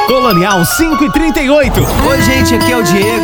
Colonial 5 e 38. Oi, gente, aqui é o Diego.